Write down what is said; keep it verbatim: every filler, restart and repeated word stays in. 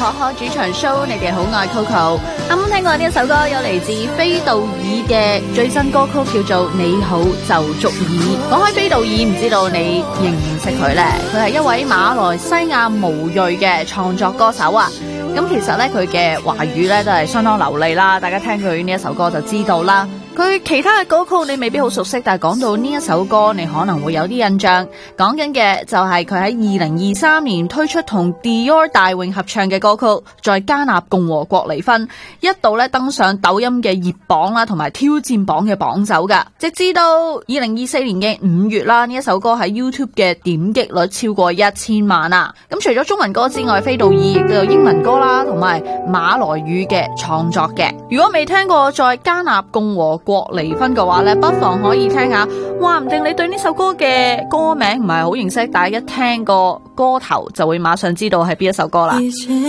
開主場 show， 你哋好愛 Coco。啱啱聽過呢一首歌，有嚟自菲道爾嘅最新歌曲，叫做《你好就足矣》。講開菲道爾，唔知道你認唔認識佢呢？佢係一位馬來西亞巫裔嘅創作歌手啊。咁其實咧，佢嘅華語咧都係相當流利啦，大家聽佢呢一首歌就知道啦。佢其他嘅歌曲你未必好熟悉，但係講到呢一首歌，你可能會有啲印象。講緊嘅就係佢喺二零二三年推出同 Dior 大泳合唱嘅歌曲，在加納共和國離婚，一度咧登上抖音嘅熱榜啦，同埋挑戰榜嘅榜首噶。直至到二零二四年嘅五月啦，呢一首歌喺 YouTube 嘅點擊率超過一千萬啊！咁除咗中文歌之外，菲道爾亦都有英文歌啦，同埋馬來語嘅創作嘅。如果未聽過在加納共和國離婚嘅話咧，不妨可以聽下。話唔定你對呢首歌嘅歌名唔係好認識，但係一聽個歌頭就會馬上知道係邊一首歌啦。